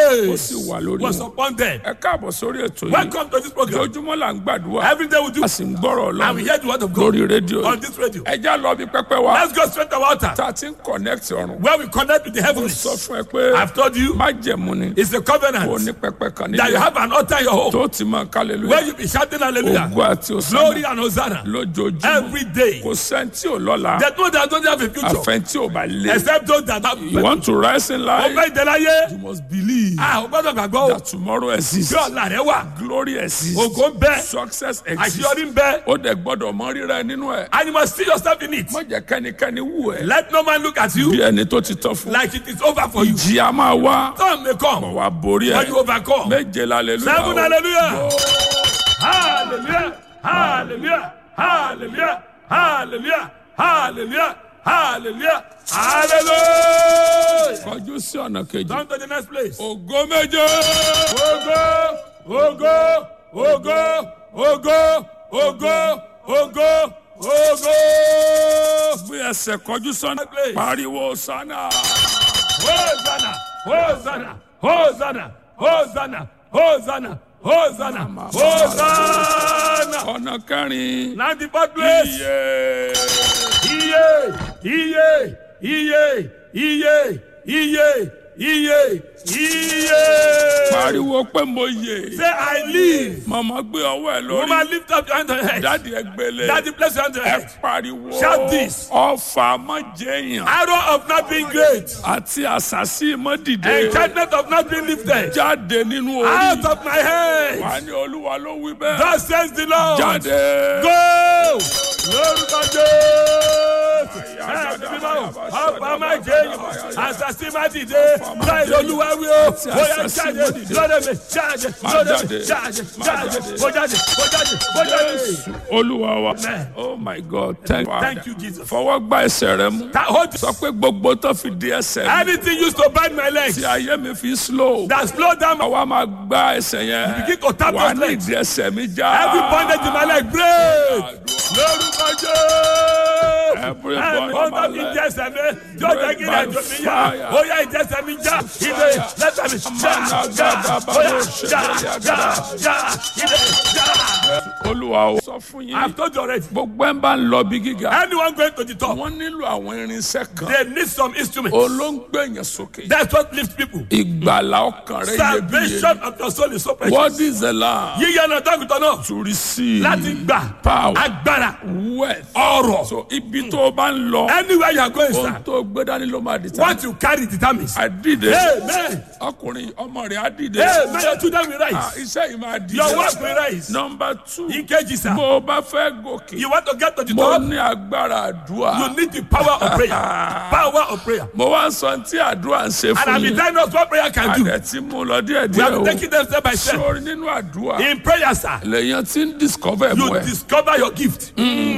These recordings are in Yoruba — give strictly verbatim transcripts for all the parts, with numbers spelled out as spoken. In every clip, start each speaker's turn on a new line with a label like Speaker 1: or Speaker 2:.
Speaker 1: grace was upon them.
Speaker 2: ẹ káàbọ̀ sórí ètò yìí.
Speaker 1: Welcome to this program.
Speaker 2: lójúmọ́ là ń gbàdúrà.
Speaker 1: Every day we do.
Speaker 2: a sì ń gbọ́rọ̀
Speaker 1: And we
Speaker 2: Ọlọ́run
Speaker 1: hear the word of God
Speaker 2: lórí rédíò
Speaker 1: on this radio.
Speaker 2: ẹ já lọ bí pẹpẹ wa.
Speaker 1: Let's go straight to our altar
Speaker 2: tá a ti ń connect ọ̀run.
Speaker 1: where we connect with the
Speaker 2: mo
Speaker 1: heavens.
Speaker 2: sọ fún ẹ pé
Speaker 1: I've told you
Speaker 2: májẹ̀mú ni
Speaker 1: it's a covenant
Speaker 2: kò ní pẹpẹ kan
Speaker 1: that you
Speaker 2: nílẹ̀
Speaker 1: have an altar in your home
Speaker 2: tó ti máa
Speaker 1: where
Speaker 2: hallelujah.
Speaker 1: you be shouting hallelujah,
Speaker 2: ògo àti
Speaker 1: glory
Speaker 2: òsánà
Speaker 1: and hosanna
Speaker 2: lójoojúmọ́.
Speaker 1: every day.
Speaker 2: kò sẹ́ni tí ò lọ́la.
Speaker 1: There's no that don't have a future
Speaker 2: àfẹ́ni tí ò bá lé.
Speaker 1: except those that have.
Speaker 2: you want to rise in life.
Speaker 1: Ọgbẹ́ ìdẹ́láyé.
Speaker 2: you must believe
Speaker 1: Ah, o gbọ́dọ̀ gbàgbọ́ o.
Speaker 2: that tomorrow exists.
Speaker 1: Bí ọ̀la rẹ wà.
Speaker 2: glory exists.
Speaker 1: Ògo ń bẹ.
Speaker 2: success exists.
Speaker 1: Àṣeyọrí ń bẹ.
Speaker 2: ó dẹ̀ gbọ́dọ̀ mọ rírà ẹ nínú ẹ̀.
Speaker 1: And you must see yourself in it.
Speaker 2: má jẹ́ kẹ́nikẹ́ni wù ẹ́.
Speaker 1: Let no man look at you
Speaker 2: bí ẹni tó ti tán fún.
Speaker 1: like it is over for you.
Speaker 2: ìjì a máa wá.
Speaker 1: Some may come,
Speaker 2: bọ̀ wá borí
Speaker 1: but
Speaker 2: ẹ̀.
Speaker 1: you overcome.
Speaker 2: méje lálẹ́lúyà.
Speaker 1: Seven hallelujah. Hallelujah. Hallelujah. Hallelujah. Hallelujah. Hallelujah. Hallelujah. Hallelujah.
Speaker 2: kọjú sí ọ̀nà kejì.
Speaker 1: Come to the next place.
Speaker 2: ògo méje.
Speaker 1: Ogo, ogo, ogo, ogo, ogo, ogo, ogo.
Speaker 2: bí ẹsẹ̀ kọjú sọ́nà.
Speaker 1: Place.
Speaker 2: pariwo sánà.
Speaker 1: Hosanna, Hosanna, Hosanna, Hosanna, Hosanna, Hosanna, Hosanna.
Speaker 2: ọ̀nà kẹrin.
Speaker 1: ninety-fourth place.
Speaker 2: iye.
Speaker 1: Iye, iye, iye, iye, iye, iye, iye.
Speaker 2: pariwo pé mo yè.
Speaker 1: Say I live.
Speaker 2: màmá gbé ọwọ́ ẹ lórí.
Speaker 1: Woman, lift up your hand to your head.
Speaker 2: dáàdi ẹ gbélé.
Speaker 1: Daddy, place your hand to your
Speaker 2: ẹ
Speaker 1: head.
Speaker 2: pariwo.
Speaker 1: Shout this.
Speaker 2: ọfà má jẹyàn.
Speaker 1: Arrow of not being great.
Speaker 2: àti àṣàsí má dìde.
Speaker 1: Enchantment of not being lifted.
Speaker 2: jáde nínú
Speaker 1: Out
Speaker 2: orí.
Speaker 1: of my head.
Speaker 2: wà ní olúwa ló wí bẹ́ẹ̀.
Speaker 1: Thus says the Lord.
Speaker 2: jáde.
Speaker 1: Go! Lórúkọ Jésù. Ẹ ti bí báwo? Ọ̀pọ̀ máa jẹ èèyàn. Àṣàṣì máa dìde. Báyìí olúwa wí o. Bóyá jáde lọ́dẹ̀ mi. Jáde lọ́dẹ̀ mi. Jáde jáde. Bó jáde bó jáde bó jáde.
Speaker 2: olúwa wa.
Speaker 1: Amen.
Speaker 2: oh my god thank you.
Speaker 1: Thank you, Jesus.
Speaker 2: fọwọ́ gba ẹsẹ̀ rẹ mú.
Speaker 1: That hold
Speaker 2: sọ pé gbogbo tó fi di ẹsẹ̀ mi.
Speaker 1: anything used to bind my legs.
Speaker 2: tí ayé mi fi slow.
Speaker 1: That slow down my.
Speaker 2: àwa máa gba ẹsẹ̀ yẹn.
Speaker 1: Begin to tap
Speaker 2: wà
Speaker 1: those
Speaker 2: ní
Speaker 1: legs.
Speaker 2: ìdí ẹsẹ̀ mi já.
Speaker 1: Every bondage in my leg break. Lórúkọ Jésù.
Speaker 2: Every
Speaker 1: Ẹ
Speaker 2: bondage
Speaker 1: kọ́
Speaker 2: in my
Speaker 1: bá mi
Speaker 2: leg.
Speaker 1: jẹ́sẹ̀ mi. Yóò jẹ́ kí ilé ẹjọ́ mi yá. Ó yá ìjẹ́sẹ̀ mi já. Ilé lẹ́sẹ̀ mi já. Já. Ó yá já. Já. Já. Ilé já.
Speaker 2: olúwa o. sọ fún yín.
Speaker 1: I've told you already.
Speaker 2: gbogbo ẹ̀ ń bá ń lọ bí gíga.
Speaker 1: Anyone going to the top,
Speaker 2: wọ́n nílò àwọn irinṣẹ́ kan.
Speaker 1: they need some instruments.
Speaker 2: olóńgbẹ̀yàn sókè.
Speaker 1: That's what lifts people.
Speaker 2: ìgbàlà ọkàn rẹ iyebíye.
Speaker 1: Salvation of your soul is so precious.
Speaker 2: what is the lamb.
Speaker 1: Yíyá náà dákútọ̀ náà.
Speaker 2: to receive.
Speaker 1: Láti gbà.
Speaker 2: power.
Speaker 1: Agbára.
Speaker 2: wealth.
Speaker 1: Ọrọ̀.
Speaker 2: so ibi tó o bá ń lọ.
Speaker 1: Anywhere you are going,
Speaker 2: ohun
Speaker 1: sir.
Speaker 2: tó gbé dání ló máa di ta.
Speaker 1: What you carry determines.
Speaker 2: àdìde.
Speaker 1: Amen.
Speaker 2: ọkùnrin ọmọ rẹ̀ àdìde.
Speaker 1: Amen. Your children will
Speaker 2: Ah,
Speaker 1: rise.
Speaker 2: iṣẹ́ yìí máa di.
Speaker 1: Your work will rise.
Speaker 2: number two.
Speaker 1: Ìkejì, sir.
Speaker 2: bó o bá fẹ́ gòkè.
Speaker 1: You want to get to the
Speaker 2: mo
Speaker 1: top?
Speaker 2: ní agbára àdúrà.
Speaker 1: You need the power of prayer. Power of prayer.
Speaker 2: mo wá ń sọ tí àdúrà ń ṣe
Speaker 1: And
Speaker 2: fún
Speaker 1: I've been
Speaker 2: yín.
Speaker 1: telling us what prayer can do.
Speaker 2: àdẹ tí mo lọ díẹ̀
Speaker 1: We have
Speaker 2: díẹ̀
Speaker 1: been taking them step by
Speaker 2: o.
Speaker 1: step.
Speaker 2: sórí nínú àdúrà.
Speaker 1: In prayer, sir,
Speaker 2: lèyàn tí ń discover
Speaker 1: you
Speaker 2: ẹ̀bùn ẹ̀.
Speaker 1: discover your gift.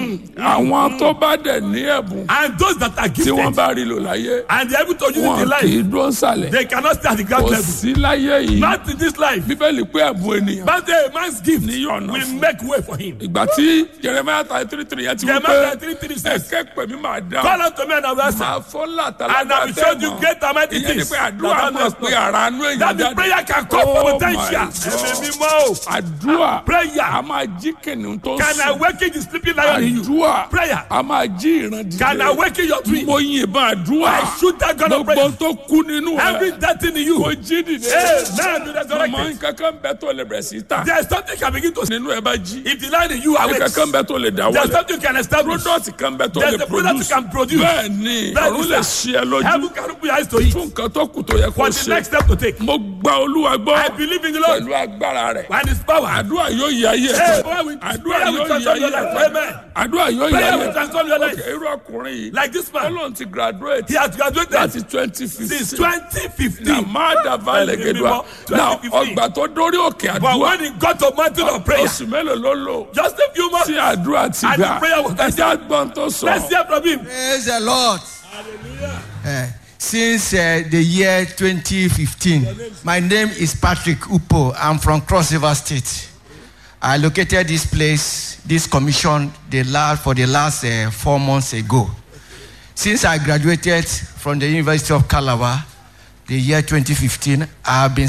Speaker 2: àwọn tó bá dẹ̀ ní ẹ̀bùn
Speaker 1: And those that are
Speaker 2: tí wọ́n
Speaker 1: gifted
Speaker 2: bá rí lò láyé.
Speaker 1: and they're able to use it
Speaker 2: wọn
Speaker 1: in
Speaker 2: kì í
Speaker 1: life,
Speaker 2: dúró nsàlẹ̀.
Speaker 1: they cannot stay at the ground
Speaker 2: kò
Speaker 1: level.
Speaker 2: sí láyé yìí.
Speaker 1: Not in this life.
Speaker 2: bíbélì pé ẹ̀bùn ènìyàn.
Speaker 1: But a man's gift
Speaker 2: Ní ọ̀nà
Speaker 1: will
Speaker 2: fún.
Speaker 1: make way for him.
Speaker 2: ìgbà tí jeremiah thirty three three yẹn ti wí
Speaker 1: Jeremiah
Speaker 2: pé
Speaker 1: thirty three says,
Speaker 2: ẹ̀kẹ́ pẹ̀mí máa dá.
Speaker 1: call unto me and I will answer.
Speaker 2: máa fọ́
Speaker 1: And I
Speaker 2: látàlágbà
Speaker 1: will show you
Speaker 2: tẹ̀mọ́.
Speaker 1: great and mighty
Speaker 2: ìyẹn ni
Speaker 1: things.
Speaker 2: pé àdúrà máa pe ara nú èèyàn
Speaker 1: That the
Speaker 2: jáde.
Speaker 1: prayer can come
Speaker 2: Oh
Speaker 1: from
Speaker 2: my
Speaker 1: potential.
Speaker 2: God.
Speaker 1: Ẹ̀mí mímọ́ o.
Speaker 2: àdúrà
Speaker 1: Prayer.
Speaker 2: a máa jí kìnìún tó
Speaker 1: Can
Speaker 2: sùn.
Speaker 1: awaken the sleeping lion in you.
Speaker 2: àdúrà
Speaker 1: Prayer.
Speaker 2: a máa jí ìran dìde.
Speaker 1: Can awaken your dream.
Speaker 2: mo yìnbọn àdúrà.
Speaker 1: I shoot that gun of
Speaker 2: gbogbo
Speaker 1: prayer.
Speaker 2: tó kú nínú
Speaker 1: Every
Speaker 2: ẹ̀
Speaker 1: death in you.
Speaker 2: kò jí dìde.
Speaker 1: Amen. Be
Speaker 2: mọ
Speaker 1: resurrected.
Speaker 2: nǹkankan bẹ tó lè bẹ̀rẹ̀ sí ta.
Speaker 1: There is something can begin to.
Speaker 2: nínú ẹ bá jí.
Speaker 1: If the lion in you awakes,
Speaker 2: nǹkankan bẹ tó lè dá
Speaker 1: there is
Speaker 2: wọlé.
Speaker 1: something you can establish.
Speaker 2: product kan bẹ tó
Speaker 1: There's
Speaker 2: lè
Speaker 1: a product
Speaker 2: produce.
Speaker 1: you can produce.
Speaker 2: bẹ́ẹ̀ ni
Speaker 1: Bẹ́ẹ̀ ni,
Speaker 2: ọ̀run lè
Speaker 1: sir.
Speaker 2: ṣí ẹ lójú.
Speaker 1: Heaven can open your eyes to it.
Speaker 2: fún nǹkan tó kù tó yẹ kó
Speaker 1: For the next
Speaker 2: ṣe.
Speaker 1: step to take.
Speaker 2: mo gba olúwa gbọ́.
Speaker 1: I believe in the Lord
Speaker 2: pẹ̀lú agbára rẹ̀.
Speaker 1: and his power.
Speaker 2: àdúrà yóò yí ayé
Speaker 1: Hey,
Speaker 2: ẹ̀.
Speaker 1: boy, we-
Speaker 2: àdúrà
Speaker 1: prayer will
Speaker 2: yóò yí
Speaker 1: transform
Speaker 2: ayé
Speaker 1: your life.
Speaker 2: ẹ̀.
Speaker 1: Amen.
Speaker 2: àdúrà yóò yí
Speaker 1: Prayer
Speaker 2: ayé
Speaker 1: will
Speaker 2: ẹ̀.
Speaker 1: transform your life.
Speaker 2: irú ọkùnrin yìí.
Speaker 1: Like this man.
Speaker 2: ọlọ́run ti graduate.
Speaker 1: He has graduated
Speaker 2: láti twenty fifteen.
Speaker 1: since twenty
Speaker 2: na
Speaker 1: fifteen.
Speaker 2: má dàbà lẹ́gẹ̀dùà. na ọgbà tó dórí òkè
Speaker 1: But
Speaker 2: àdúrà.
Speaker 1: when he got to mountain of prayer,
Speaker 2: oṣù mélòó ló lò.
Speaker 1: just a few months,
Speaker 2: tí àdúrà ti
Speaker 1: And the
Speaker 2: gbà.
Speaker 1: prayer was
Speaker 2: ẹja gbọ́n tó sọ.
Speaker 1: let's hear from him.
Speaker 3: Praise the Lord.
Speaker 1: Hallelujah.
Speaker 3: Uh, since uh, the year twenty fifteen, my name is Patrick Upo. I'm from Cross River State. I located this place, this commission, the last, for the last uh, four months ago. Since I graduated from the University of Calabar, the year twenty fifteen, I have been